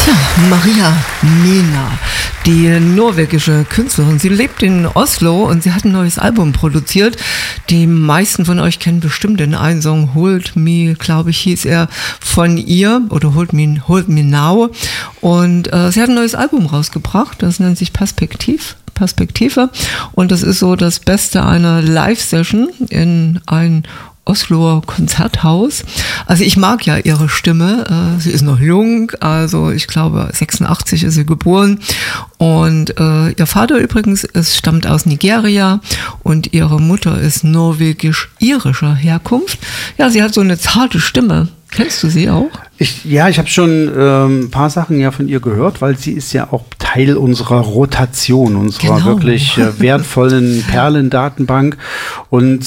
Maria Mena, die norwegische Künstlerin. Sie lebt in Oslo und sie hat ein neues Album produziert. Die meisten von euch kennen bestimmt den einen Song Hold Me, glaube ich, hieß er, von ihr, oder Hold Me Now. Und sie hat ein neues Album rausgebracht, das nennt sich Perspektive. Und das ist so das Beste einer Live-Session in ein Osloer Konzerthaus. Also ich mag ja ihre Stimme. Sie ist noch jung, also ich glaube 86 ist sie geboren. Und ihr Vater übrigens stammt aus Nigeria und ihre Mutter ist norwegisch-irischer Herkunft. Ja, sie hat so eine zarte Stimme. Kennst du sie auch? Ich habe schon ein paar Sachen ja von ihr gehört, weil sie ist ja auch Teil unserer Rotation, unserer wirklich wertvollen Perlendatenbank. Und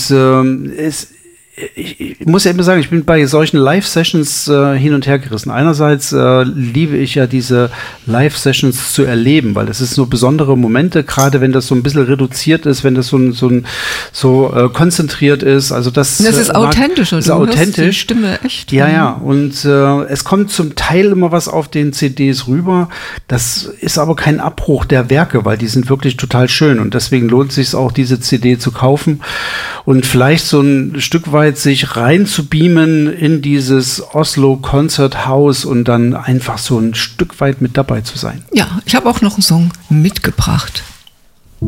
ich muss ja immer sagen, ich bin bei solchen Live-Sessions hin und her gerissen. Einerseits liebe ich ja diese Live-Sessions zu erleben, weil das ist so besondere Momente, gerade wenn das so ein bisschen reduziert ist, wenn das so konzentriert ist. Also das ist authentischer. Das ist authentisch. Die Stimme echt. Ja. Und es kommt zum Teil immer was auf den CDs rüber. Das ist aber kein Abbruch der Werke, weil die sind wirklich total schön. Und deswegen lohnt es sich auch, diese CD zu kaufen und vielleicht so ein Stück weit sich rein zu beamen in dieses Oslo Konzerthaus und dann einfach so ein Stück weit mit dabei zu sein. Ja, ich habe auch noch einen Song mitgebracht.